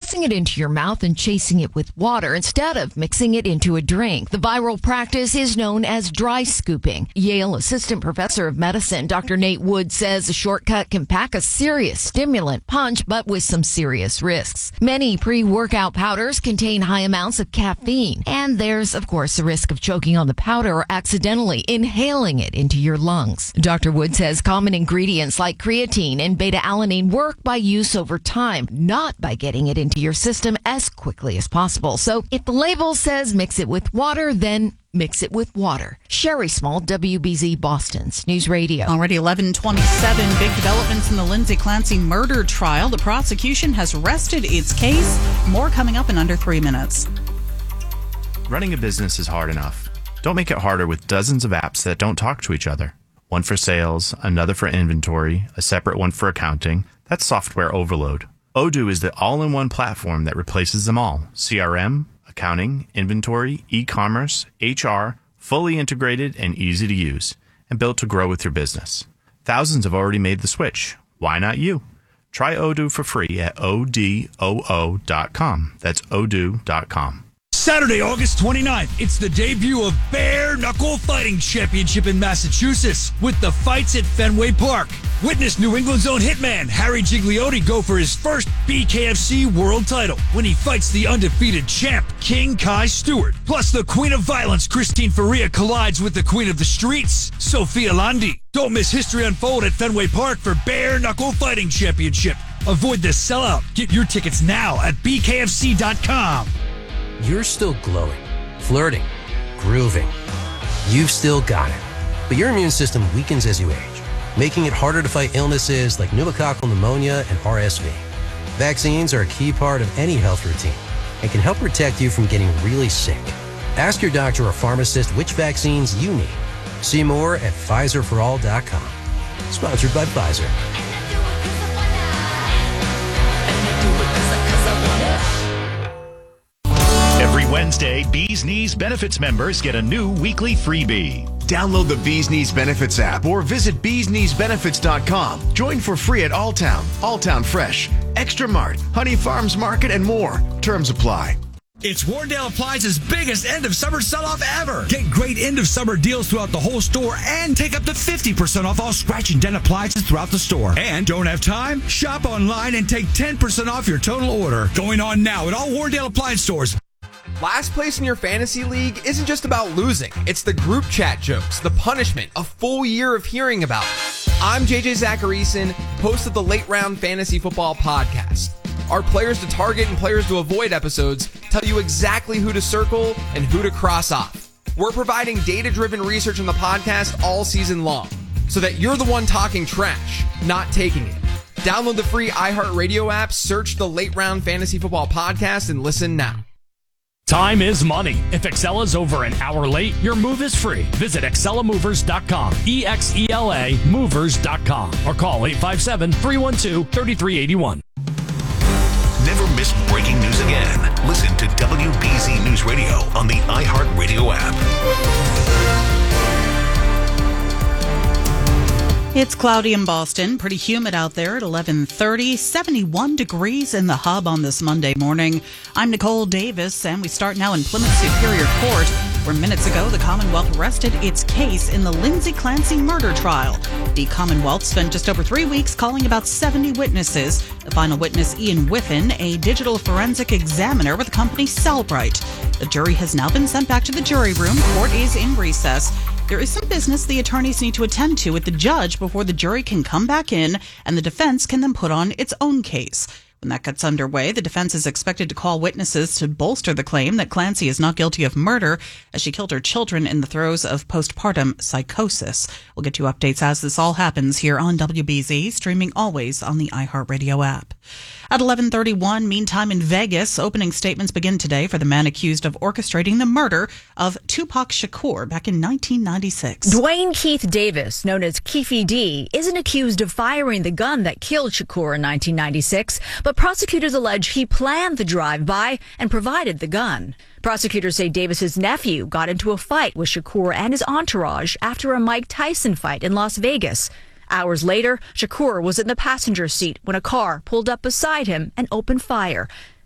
pressing it into your mouth and chasing it with water instead of mixing it into a drink. The viral practice is known as dry scooping. Yale Assistant Professor of Medicine Dr. Nate Wood says a shortcut can pack a serious stimulant punch, but with some serious risks. Many pre-workout powders contain high amounts of caffeine, and there's, of course, the risk of choking on the powder or accidentally inhaling it into your lungs. Dr. Wood says common ingredients like creatine and beta-alanine work by use over time, not by getting it into your system as quickly as possible. So if the label says mix it with water, then mix it with water. Sherry Small, WBZ Boston's News Radio. Already 11:27. Big developments in the Lindsay Clancy murder trial. The prosecution has rested its case. More coming up in under 3 minutes. Running a business is hard enough. Don't make it harder with dozens of apps that don't talk to each other. One for sales, another for inventory, a separate one for accounting. That's software overload. Odoo is the all-in-one platform that replaces them all. CRM, accounting, inventory, e-commerce, HR, fully integrated and easy to use, and built to grow with your business. Thousands have already made the switch. Why not you? Try Odoo for free at odoo.com. That's odoo.com. Saturday, August 29th, it's the debut of Bare Knuckle Fighting Championship in Massachusetts with the fights at Fenway Park. Witness New England's own hitman Harry Gigliotti go for his first BKFC world title when he fights the undefeated champ King Kai Stewart. Plus, the Queen of Violence Christine Faria collides with the Queen of the Streets, Sophia Landi. Don't miss history unfold at Fenway Park for Bare Knuckle Fighting Championship. Avoid the sellout. Get your tickets now at bkfc.com. You're still glowing, flirting, grooving. You've still got it. But your immune system weakens as you age, making it harder to fight illnesses like pneumococcal pneumonia and RSV. Vaccines are a key part of any health routine and can help protect you from getting really sick. Ask your doctor or pharmacist which vaccines you need. See more at PfizerForAll.com. Sponsored by Pfizer. Every Wednesday, Bees Knees Benefits members get a new weekly freebie. Download the Bees Knees Benefits app or visit beeskneesbenefits.com. Join for free at Alltown Fresh, Extra Mart, Honey Farms Market, and more. Terms apply. It's Warndale Appliance's biggest end of summer sell-off ever. Get great end of summer deals throughout the whole store and take up to 50% off all scratch and dent appliances throughout the store. And don't have time? Shop online and take 10% off your total order. Going on now at all Warndale Appliance stores. Last place in your fantasy league isn't just about losing. It's the group chat jokes, the punishment, a full year of hearing about it. I'm JJ Zacharyson, host of the Late Round Fantasy Football Podcast. Our players to target and players to avoid episodes tell you exactly who to circle and who to cross off. We're providing data-driven research on the podcast all season long, so that you're the one talking trash, not taking it. Download the free iHeartRadio app, search the Late Round Fantasy Football Podcast, and listen now. Time is money. If Excel is over an hour late, your move is free. Visit ExcelaMovers.com, EXELA Movers.com, or call 857-312-3381. Never miss breaking news again. Listen to WBZ News Radio on the iHeartRadio app. It's cloudy in Boston, pretty humid out there at 11:30, 71 degrees in the hub on this Monday morning. I'm Nicole Davis, and we start now in Plymouth Superior Court, where minutes ago the Commonwealth rested its case in the Lindsay Clancy murder trial. The Commonwealth spent just over 3 weeks calling about 70 witnesses. The final witness, Ian Whiffen, a digital forensic examiner with the company Cellbrite. The jury has now been sent back to the jury room. Court is in recess. There is some business the attorneys need to attend to with the judge before the jury can come back in and the defense can then put on its own case. When that gets underway, the defense is expected to call witnesses to bolster the claim that Clancy is not guilty of murder as she killed her children in the throes of postpartum psychosis. We'll get you updates as this all happens here on WBZ, streaming always on the iHeartRadio app. At 11:31, meantime in Vegas, opening statements begin today for the man accused of orchestrating the murder of Tupac Shakur back in 1996. Dwayne Keith Davis, known as Keefy D, isn't accused of firing the gun that killed Shakur in 1996, but prosecutors allege he planned the drive-by and provided the gun. Prosecutors say Davis's nephew got into a fight with Shakur and his entourage after a Mike Tyson fight in Las Vegas. Hours later, Shakur was in the passenger seat when a car pulled up beside him and opened fire.